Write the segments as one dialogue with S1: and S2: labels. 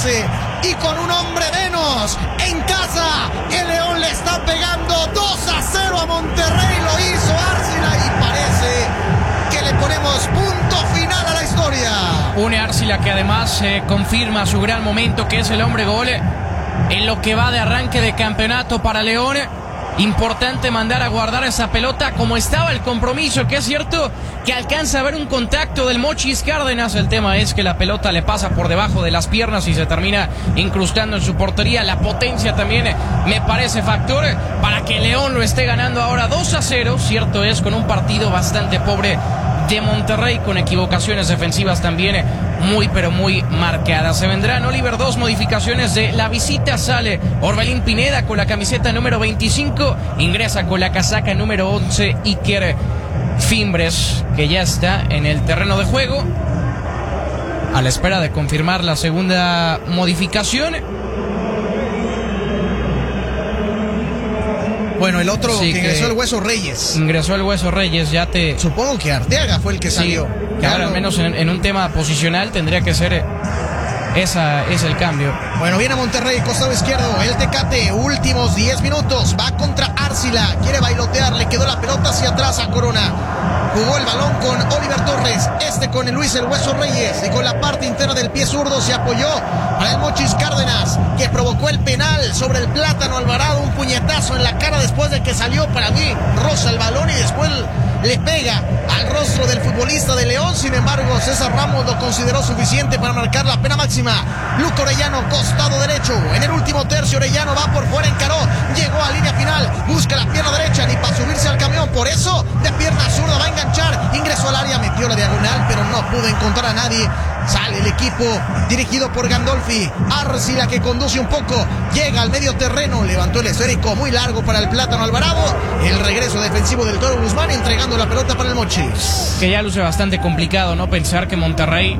S1: aparece y con un hombre menos en casa, el León le está pegando 2-0 a Monterrey. Lo hizo Arcila y parece que le ponemos punto final a la historia.
S2: Un Arcila que además confirma su gran momento, que es el hombre gol en lo que va de arranque de campeonato para León. Importante mandar a guardar esa pelota como estaba el compromiso, que es cierto que alcanza a ver un contacto del Mochis Cárdenas. El tema es que la pelota le pasa por debajo de las piernas y se termina incrustando en su portería. La potencia también me parece factor para que León lo esté ganando ahora 2-0. Cierto es, con un partido bastante pobre de Monterrey, con equivocaciones defensivas también muy pero muy marcadas. Se vendrán, Oliver, 2 modificaciones de la visita. Sale Orbelín Pineda con la camiseta número 25, ingresa con la casaca número 11 Iker Fimbres, que ya está en el terreno de juego a la espera de confirmar la segunda modificación.
S1: Bueno, el otro
S2: Sí,
S1: que ingresó, el Hueso Reyes.
S2: Ingresó el Hueso Reyes, ya te...
S1: Supongo que Arteaga fue el que salió.
S2: Claro, al menos en un tema posicional tendría que ser... Esa es el cambio.
S1: Bueno, viene Monterrey, costado izquierdo, el Tecate, últimos 10 minutos, va contra Arcila, quiere bailotear, le quedó la pelota hacia atrás a Corona. Jugó el balón con Oliver Torres, con el Luis el Hueso Reyes, y con la parte interna del pie zurdo se apoyó para el Mochis Cárdenas, que provocó el penal sobre el Plátano Alvarado, un puñetazo en la cara después de que salió. Para mí roza el balón y después le pega al rostro del futbolista de León. Sin embargo, César Ramos lo consideró suficiente para marcar la pena máxima. Luca Orellano, costado derecho, en el último tercio. Orellano va por fuera, encaró, llegó a línea final, busca la pierna derecha, ni para subirse al camión, por eso de pierna zurda va a enganchar, ingresó al área, metió la diagonal, pero no pudo encontrar a nadie. Sale el equipo dirigido por Gandolfi. Arcila, que conduce un poco, llega al medio terreno, levantó el esférico muy largo para el Plátano Alvarado. El regreso defensivo del Toro Guzmán, entregando la pelota para el Mochis.
S2: Que ya luce bastante complicado, ¿no? Pensar que Monterrey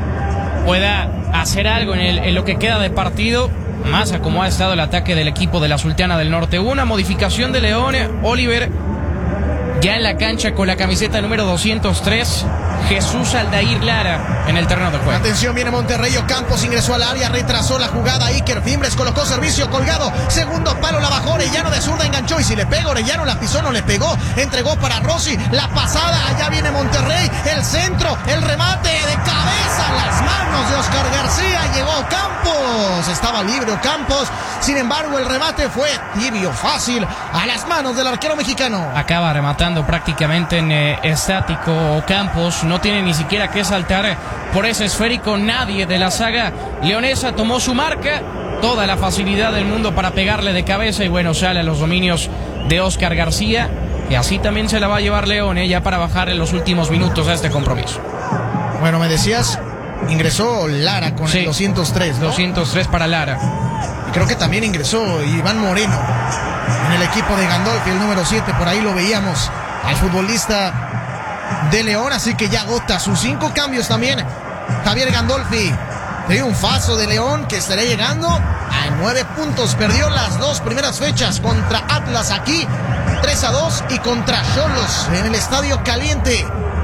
S2: pueda hacer algo en lo que queda de partido, más a como ha estado el ataque del equipo de la Sultana del Norte. Hubo una modificación de León, Oliver, ya en la cancha con la camiseta número 203, Jesús Aldair Lara en el terreno de juego.
S1: Atención, viene Monterrey. Ocampos ingresó al área, retrasó la jugada. Iker Fimbres colocó servicio colgado. Segundo palo, la bajó. Orellano de zurda enganchó. Y si le pega, Orellano la pisó, no le pegó. Entregó para Rossi. La pasada, allá viene Monterrey. El centro, el remate de cabeza. Las manos de Oscar García. Llegó Ocampos. Estaba libre Ocampos. Sin embargo, el remate fue tibio, fácil, a las manos del arquero mexicano.
S2: Acaba rematando prácticamente en estático Ocampos. No tiene ni siquiera que saltar por ese esférico. Nadie de la saga leonesa tomó su marca. Toda la facilidad del mundo para pegarle de cabeza. Y bueno, sale a los dominios de Oscar García. Y así también se la va a llevar León, ya para bajar en los últimos minutos a este compromiso.
S1: Bueno, me decías, ingresó Lara con el 203, ¿no?
S2: 203 para Lara.
S1: Y creo que también ingresó Iván Moreno en el equipo de Gandolfi, el número 7. Por ahí lo veíamos al futbolista de León, así que ya agota sus 5 cambios también Javier Gandolfi. Triunfazo de León, que estará llegando a 9 puntos. Perdió las 2 primeras fechas contra Atlas aquí, 3-2, y contra Xolos en el Estadio Caliente.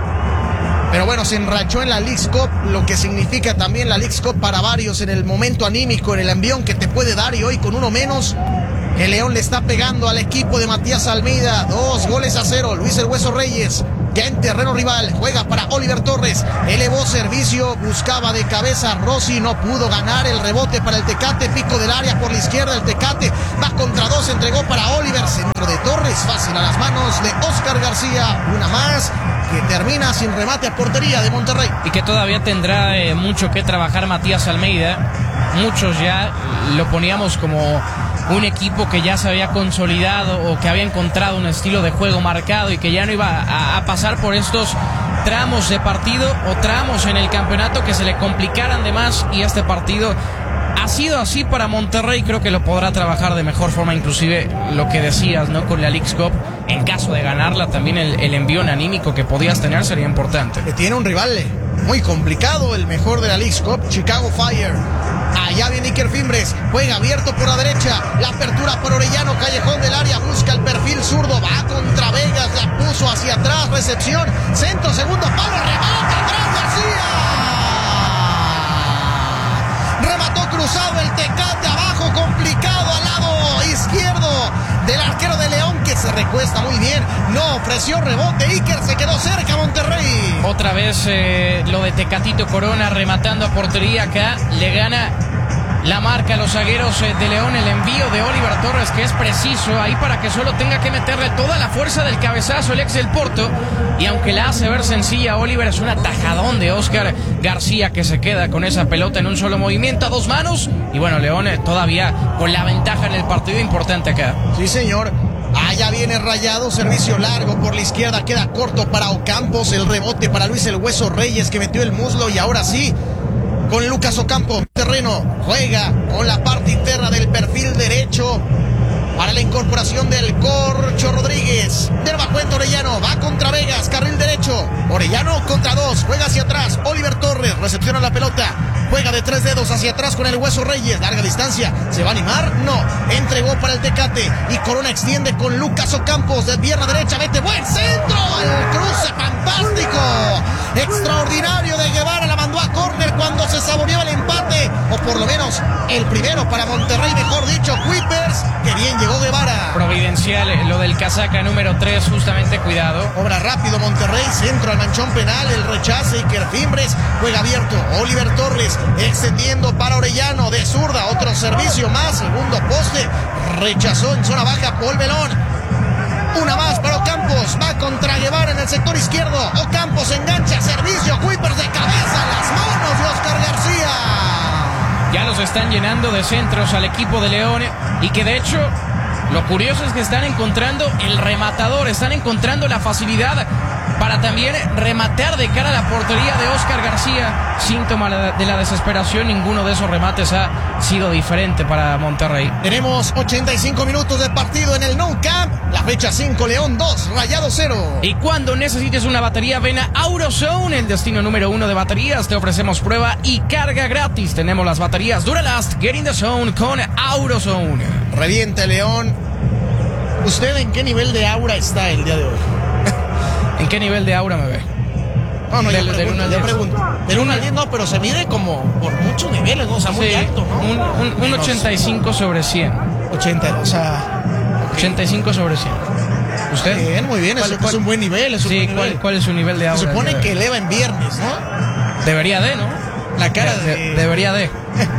S1: Pero bueno, se enrachó en la Leagues Cup, lo que significa también la Leagues Cup para varios en el momento anímico, en el envión que te puede dar. Y hoy, con uno menos, el León le está pegando al equipo de Matías Almeida. 2-0. Luis el Hueso Reyes, ya en terreno rival, juega para Oliver Torres. Elevó servicio, buscaba de cabeza Rossi, no pudo ganar. El rebote para el Tecate, pico del área por la izquierda. El Tecate va contra 2, entregó para Oliver. Centro de Torres, fácil a las manos de Oscar García. Una más que termina sin remate a portería de Monterrey.
S2: Y que todavía tendrá mucho que trabajar Matías Almeida. Muchos ya lo poníamos como un equipo que ya se había consolidado o que había encontrado un estilo de juego marcado y que ya no iba a pasar por estos tramos de partido o tramos en el campeonato que se le complicaran de más, y este partido ha sido así para Monterrey. Creo que lo podrá trabajar de mejor forma, inclusive lo que decías, ¿no? Con la Leagues Cup, en caso de ganarla, también el envión anímico que podías tener sería importante.
S1: Que tiene un rival muy complicado, el mejor de la Leagues Cup, Chicago Fire. Allá viene Iker Fimbres, juega abierto por la derecha, la apertura por Orellano, callejón del área, busca el perfil zurdo, va contra Vegas, la puso hacia atrás, recepción, centro, segundo palo, remate atrás García. Remató cruzado recuesta muy bien. No ofreció rebote. Iker se quedó cerca. Monterrey.
S2: Otra vez lo de Tecatito Corona rematando a portería acá. Le gana la marca a los zagueros de León. El envío de Oliver Torres, que es preciso ahí para que solo tenga que meterle toda la fuerza del cabezazo el ex del Porto. Y aunque la hace ver sencilla, Oliver, es un atajadón de Óscar García, que se queda con esa pelota en un solo movimiento a 2 manos. Y bueno, León todavía con la ventaja en el partido, importante acá.
S1: Sí, señor. Allá viene Rayado, servicio largo por la izquierda, queda corto para Ocampos, el rebote para Luis el Hueso Reyes, que metió el muslo, y ahora sí, con Lucas Ocampos, terreno, juega con la parte interna del perfil derecho para la incorporación del Corcho Rodríguez. Del bajuento Orellano, va contra Vegas, carril derecho, Orellano contra 2, juega hacia atrás, Oliver Torres, recepciona la pelota, juega de 3 dedos hacia atrás con el Hueso Reyes, larga distancia, ¿se va a animar? No, entregó para el Tecate, y Corona extiende con Lucas Ocampos, de pierna derecha, mete buen centro, el cruce fantástico, extraordinario de Guevara, la mandó a córner cuando se saboreó el empate, o por lo menos el primero para Monterrey, mejor dicho, Kuipers, que bien llegó Guevara.
S2: Providencial, lo del casaca número 3, justamente, cuidado.
S1: Obra rápido Monterrey, centro al manchón penal, el rechace, Iker Fimbres, juega abierto, Oliver Torres, extendiendo para Orellano, de zurda, otro servicio más, segundo poste, rechazó en zona baja Paul Belón. Una más para Ocampos, va contra Guevara en el sector izquierdo, Ocampos engancha, servicio, Kuipers de cabeza, las manos de Óscar García.
S2: Ya los están llenando de centros al equipo de León, y que de hecho lo curioso es que están encontrando el rematador, están encontrando la facilidad para también rematar de cara a la portería de Óscar García. Síntoma de la desesperación, ninguno de esos remates ha sido diferente para Monterrey.
S1: Tenemos 85 minutos de partido en el Nou Camp, la fecha 5, León 2, Rayado 0.
S2: Y cuando necesites una batería, ven a AutoZone, el destino número 1 de baterías. Te ofrecemos prueba y carga gratis. Tenemos las baterías Duralast, Get in the Zone con AutoZone.
S1: Reviente León. ¿Usted en qué nivel de aura está el día de hoy?
S2: ¿En qué nivel de aura me ve?
S1: No, yo
S2: del
S1: pregunto. Del 1 al 10 no, pero se mide como por muchos niveles, ¿no? O sea, muy alto, ¿no?
S2: Un 85 sobre 100.
S1: 80, o sea...
S2: 85 sobre 100. ¿Usted?
S1: Bien, muy bien, es un buen nivel.
S2: ¿Cuál es su nivel de aura?
S1: Se supone que eleva en viernes, ¿no?
S2: Debería de, ¿no?
S1: La cara
S2: Debería de.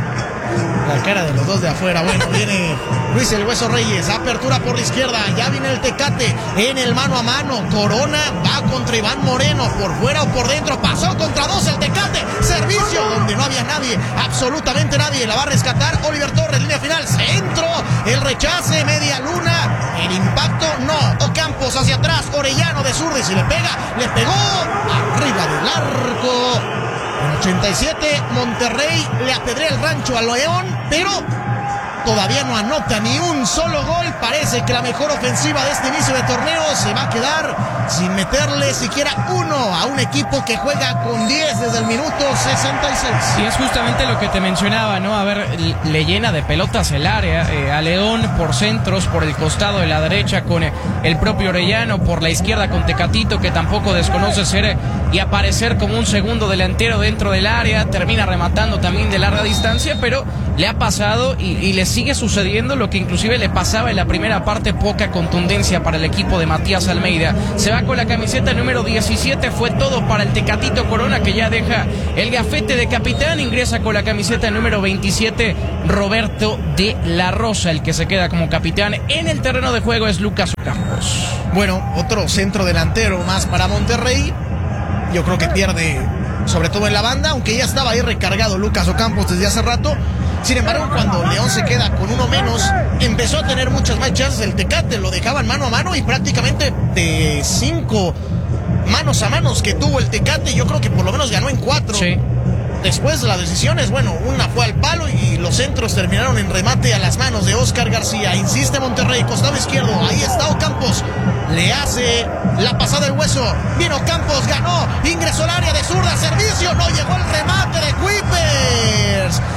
S1: La cara de los dos de afuera. Bueno, viene Luis el Hueso Reyes, apertura por la izquierda, ya viene el Tecate en el mano a mano, Corona va contra Iván Moreno, por fuera o por dentro, pasó contra 2 el Tecate, servicio donde no había nadie, absolutamente nadie, la va a rescatar Oliver Torres, línea final, centro, el rechace, media luna, el impacto, no, Ocampos hacia atrás, Orellano de zurda, y si le pega, le pegó arriba del arco. En 87, Monterrey le apedrea el rancho a León, pero todavía no anota ni un solo gol. Parece que la mejor ofensiva de este inicio de torneo se va a quedar sin meterle siquiera uno a un equipo que juega con 10 desde el minuto 66.
S2: Y es justamente lo que te mencionaba, ¿no? A ver, le llena de pelotas el área a León por centros, por el costado de la derecha con el propio Orellano, por la izquierda con Tecatito, que tampoco desconoce ser y aparecer como un segundo delantero dentro del área, termina rematando también de larga distancia, pero le ha pasado y le sigue sucediendo lo que inclusive le pasaba en la primera parte, poca contundencia para el equipo de Matías Almeida. Se va con la camiseta número 17, fue todo para el Tecatito Corona, que ya deja el gafete de capitán, ingresa con la camiseta número 27, Roberto de la Rosa, el que se queda como capitán en el terreno de juego es Lucas Ocampos.
S1: Bueno, otro centro delantero más para Monterrey. Yo creo que pierde, sobre todo en la banda, aunque ya estaba ahí recargado Lucas Ocampos desde hace rato. Sin embargo, cuando León se queda con uno menos, empezó a tener muchas más chances el Tecate, lo dejaban mano a mano y prácticamente de 5 manos a manos que tuvo el Tecate, yo creo que por lo menos ganó en 4.
S2: Sí.
S1: Después las decisiones, bueno, una fue al palo y los centros terminaron en remate a las manos de Óscar García. Insiste Monterrey, costado izquierdo, ahí está Ocampos, le hace la pasada del Hueso, vino Ocampos, ganó, ingresó al área de zurda, servicio, no llegó el remate de Kuipers.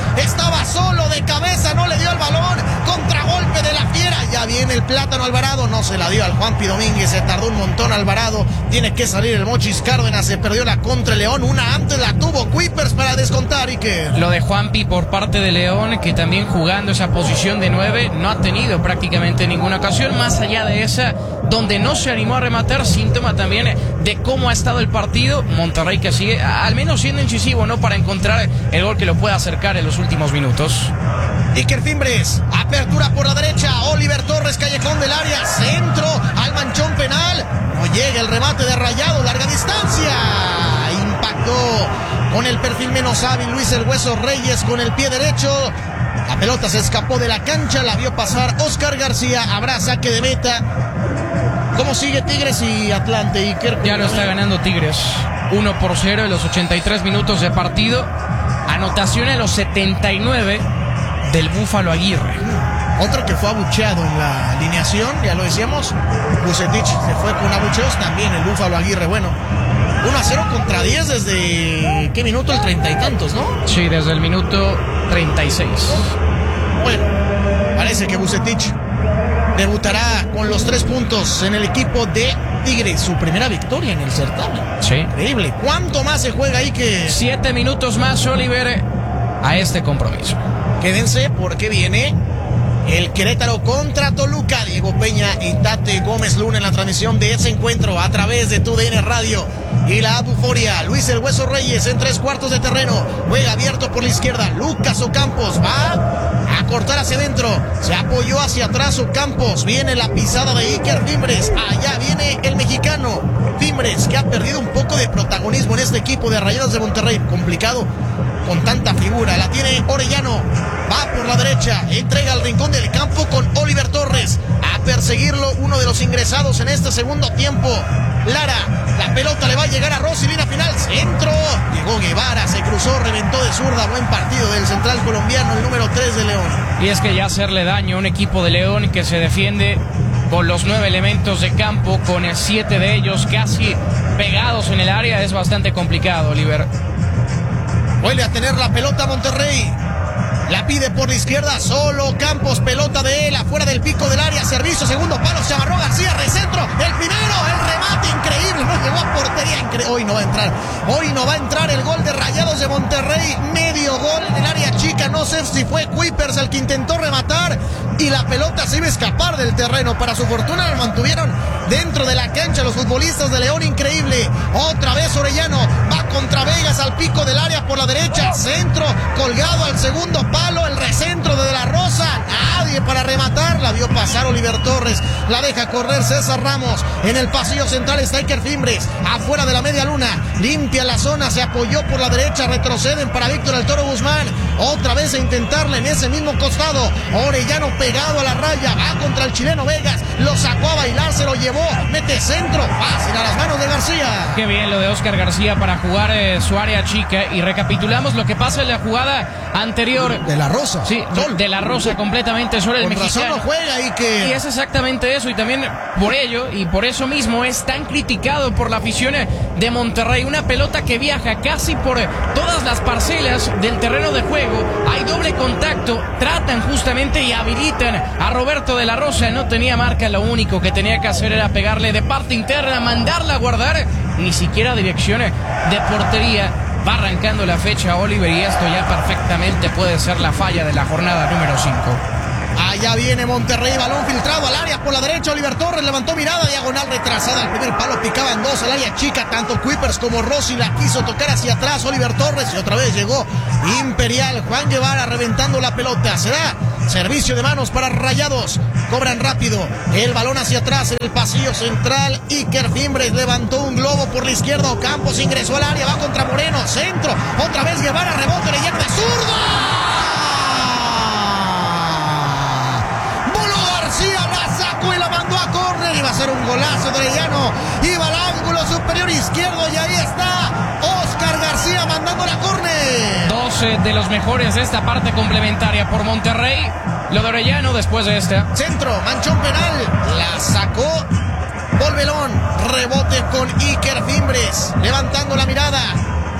S1: estaba solo de cabeza, no le dio el balón, contragolpe de la fiera, ya viene el Plátano Alvarado, no se la dio al Juanpi Domínguez, se tardó un montón Alvarado, tiene que salir el Mochis Cárdenas, se perdió la contra León, una antes la tuvo Kuipers para descontar. Y que
S2: lo de Juanpi por parte de León, que también jugando esa posición de 9 no ha tenido prácticamente ninguna ocasión, más allá de esa donde no se animó a rematar, síntoma también de cómo ha estado el partido. Monterrey que sigue al menos siendo incisivo, ¿no?, para encontrar el gol que lo pueda acercar en los últimos minutos.
S1: Iker Fimbres, apertura por la derecha, Oliver Torres, callejón del área, centro al manchón penal, no llega el remate de Rayado, larga distancia, impactó con el perfil menos hábil Luis el Hueso Reyes con el pie derecho, la pelota se escapó de la cancha, la vio pasar Oscar García, habrá saque de meta. ¿Cómo sigue Tigres y Atlante, Iker?
S2: Ya lo está ganando Tigres 1-0 en los 83 minutos de partido, anotación en los 79 del Búfalo Aguirre.
S1: Otro que fue abucheado en la alineación, ya lo decíamos, Vucetich se fue con abucheos, también el Búfalo Aguirre. Bueno, 1-0 contra 10 desde ¿qué minuto? El 30 y tantos, ¿no?
S2: Sí, desde el minuto 36.
S1: Bueno, parece que Vucetich debutará con los 3 puntos en el equipo de Tigres, su primera victoria en el certamen.
S2: Sí.
S1: Increíble. ¿Cuánto más se juega ahí que...?
S2: 7 minutos más, Oliver, a este compromiso.
S1: Quédense porque viene el Querétaro contra Toluca. Diego Peña y Tate Gómez Luna en la transmisión de ese encuentro a través de TUDN Radio y la app Euforia. Luis el Hueso Reyes en 3/4 de terreno, juega abierto por la izquierda. Lucas Ocampos va a cortar hacia adentro, se apoyó hacia atrás Ocampos, viene la pisada de Iker Fimbres, allá viene el mexicano Fimbres, que ha perdido un poco de protagonismo en este equipo de Rayados de Monterrey. Complicado con tanta figura, la tiene Orellano, va por la derecha, entrega al rincón del campo con Oliver Torres, a perseguirlo uno de los ingresados en este segundo tiempo. Lara, la pelota le va a llegar a Rossi, línea final, centro, llegó Guevara, se cruzó, reventó de zurda, buen partido del central colombiano, el número 3 de León.
S2: Y es que ya hacerle daño a un equipo de León que se defiende con los 9 elementos de campo, con 7 de ellos casi pegados en el área, es bastante complicado, Oliver.
S1: Vuelve a tener la pelota Monterrey. La pide por la izquierda, solo Campos, pelota de él, afuera del pico del área, servicio, segundo palo, se agarró García, recentro, el primero, el remate increíble, no llegó a portería, hoy no va a entrar el gol de Rayados de Monterrey, medio gol en el área chica, no sé si fue Kuipers el que intentó rematar y la pelota se iba a escapar del terreno, para su fortuna lo mantuvieron dentro de la cancha los futbolistas de León, increíble, otra vez Orellano, va contra Vegas al pico del área por la derecha, centro, colgado al segundo palo, el recentro de la Rosa, nadie para rematar, la vio pasar Oliver Torres, la deja correr César Ramos, en el pasillo central está Iker Fimbres, afuera de la media luna, limpia la zona, se apoyó por la derecha, retroceden para Víctor El Toro Guzmán, otra vez a intentarle en ese mismo costado, Orellano pegado a la raya, va contra el chileno Vegas, lo sacó a bailar, se lo llevó, mete centro, fácil a las manos de García.
S2: Qué bien lo de Oscar García para jugar su área chica, y recapitulamos lo que pasa en la jugada anterior.
S1: De la Rosa.
S2: Sí, de la Rosa completamente sobre el mexicano.
S1: No juega y
S2: es exactamente eso, y también por ello y por eso mismo es tan criticado por la afición de Monterrey. Una pelota que viaja casi por todas las parcelas del terreno de juego, hay doble contacto, tratan justamente y habilitan a Roberto de la Rosa, no tenía marca, lo único que tenía que hacer era pegarle de parte interna, mandarla a guardar, ni siquiera dirección de portería. Va arrancando la fecha, Oliver, y esto ya perfectamente puede ser la falla de la jornada número 5.
S1: Allá viene Monterrey, balón filtrado al área por la derecha, Oliver Torres levantó mirada, diagonal retrasada, al primer palo picaban dos, al área chica, tanto Kuipers como Rossi la quiso tocar hacia atrás, Oliver Torres, y otra vez llegó Imperial, Juan Guevara reventando la pelota, se da servicio de manos para Rayados, cobran rápido, el balón hacia atrás en el pasillo central, Iker Fimbres levantó un globo por la izquierda, Ocampos ingresó al área, va contra Moreno, centro, otra vez Guevara, rebote, le llega de zurda. Iba a ser un golazo de Orellano, iba al ángulo superior izquierdo y ahí está Oscar García mandando la córner.
S2: 12 de los mejores de esta parte complementaria por Monterrey. Lo de Orellano después de esta.
S1: Centro, manchón penal, la sacó Volvelón, rebote con Iker Fimbres, levantando la mirada.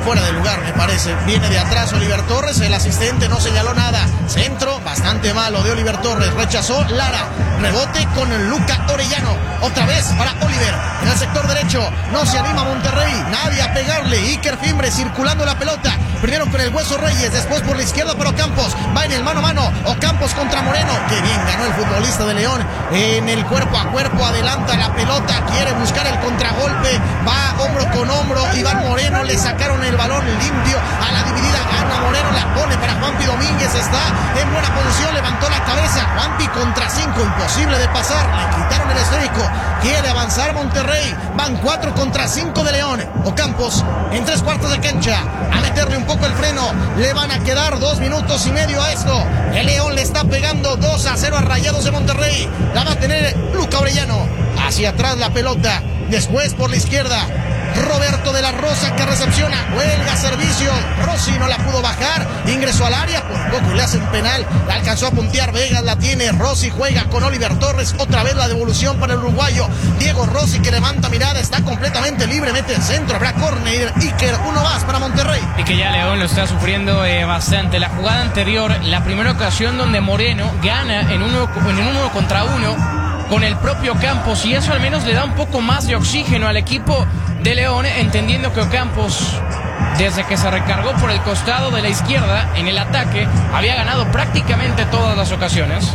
S1: fuera de lugar, me parece. Viene de atrás Oliver Torres, el asistente no señaló nada. Centro bastante malo de Oliver Torres, rechazó Lara. Rebote con Luca Orellano, otra vez para Oliver en el sector derecho. No se anima Monterrey, nadie a pegarle. Iker Fimbres circulando la pelota, primero con el Hueso Reyes, después por la izquierda para Ocampos. Va en el mano a mano, Ocampos contra Moreno. Que bien ganó el futbolista de León en el cuerpo a cuerpo, adelanta la pelota, quiere buscar el contragolpe, va hombro con hombro. Iván Moreno, le sacaron el balón limpio a la dividida, gana Moreno, la pone para Juanpi Domínguez, está en buena posición, levantó la cabeza, Juanpi contra 5, imposible de pasar, le quitaron el esférico, quiere avanzar Monterrey, van 4 contra 5 de León. Ocampos en 3/4 de cancha, a meterle un poco el freno, le van a quedar 2 minutos y medio a esto. El León le está pegando 2-0 a Rayados de Monterrey, la va a tener Luca Orellano, hacia atrás la pelota, después por la izquierda Roberto de la Rosa, que recepciona, huelga servicio, Rossi no la pudo bajar, ingresó al área, por poco le hacen penal, la alcanzó a puntear Vegas, la tiene Rossi, juega con Oliver Torres, otra vez la devolución para el uruguayo Diego Rossi, que levanta mirada, está completamente libre, mete el centro, habrá córner, Iker, uno más para Monterrey.
S2: Y que ya León lo está sufriendo bastante. La jugada anterior, la primera ocasión donde Moreno gana en un 1 contra 1 con el propio Ocampos, y eso al menos le da un poco más de oxígeno al equipo de León, entendiendo que Ocampos, desde que se recargó por el costado de la izquierda en el ataque, había ganado prácticamente todas las ocasiones.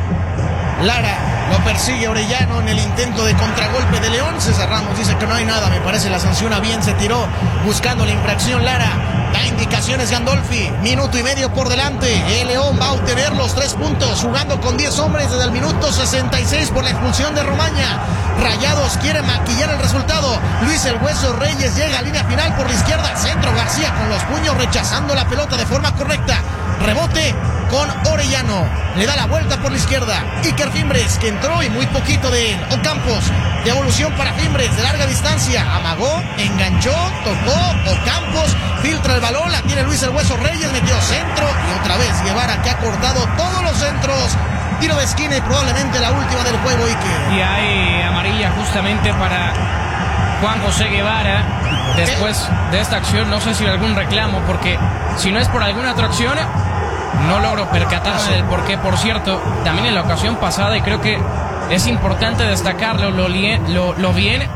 S1: Lara lo persigue Orellano en el intento de contragolpe de León. César Ramos dice que no hay nada, me parece la sanciona bien, se tiró buscando la infracción Lara. Da indicaciones Gandolfi, minuto y medio por delante. El León va a obtener los 3 puntos, jugando con 10 hombres desde el minuto 66 por la expulsión de Romaña. Rayados quiere maquillar el resultado. Luis el Hueso Reyes llega a línea final por la izquierda. Centro, García con los puños rechazando la pelota de forma correcta. Rebote con Orellano, le da la vuelta por la izquierda. Iker Fimbres, que entró y muy poquito de él. Ocampos, devolución para Fimbres de larga distancia, amagó, enganchó, tocó, Ocampos filtra el balón, la tiene Luis el Hueso Reyes, metió centro y otra vez Guevara, que ha cortado todos los centros. Tiro de esquina y probablemente la última del juego, Iker.
S2: Y hay amarilla justamente para Juan José Guevara después de esta acción. No sé si algún reclamo, porque si no es por alguna otra acción, no logro percatarme del por qué. Por cierto, también en la ocasión pasada, y creo que es importante destacarlo, lo bien.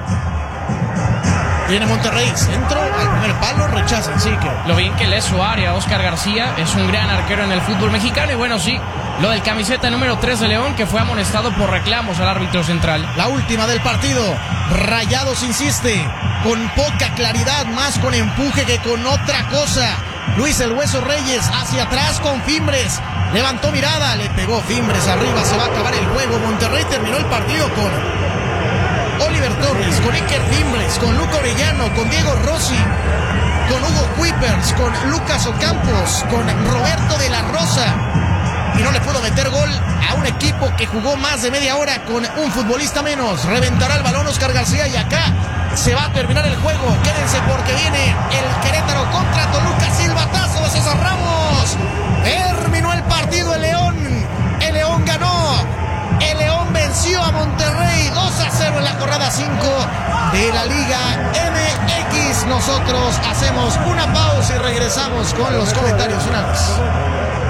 S1: Viene Monterrey, centro, al primer palo, rechazan, sí que.
S2: Lo bien que lee su área, Oscar García, es un gran arquero en el fútbol mexicano. Y bueno, sí, lo del camiseta número 3 de León, que fue amonestado por reclamos al árbitro central.
S1: La última del partido, Rayados insiste, con poca claridad, más con empuje que con otra cosa. Luis el Hueso Reyes hacia atrás con Fimbres, levantó mirada, le pegó Fimbres arriba, se va a acabar el juego. Monterrey terminó el partido con Oliver Torres, con Iker Fimbres, con Luca Orellano, con Diego Rossi, con Hugo Kuipers, con Lucas Ocampos, con Roberto de la Rosa. Y no le pudo meter gol a un equipo que jugó más de media hora con un futbolista menos. Reventará el balón Oscar García y acá se va a terminar el juego. Quédense porque viene el Querétaro contra Toluca. Silbatazo de César Ramos. Terminó el partido el León. El León ganó. El León venció a Monterrey 2-0 en la jornada 5 de la Liga MX. Nosotros hacemos una pausa y regresamos con los comentarios finales.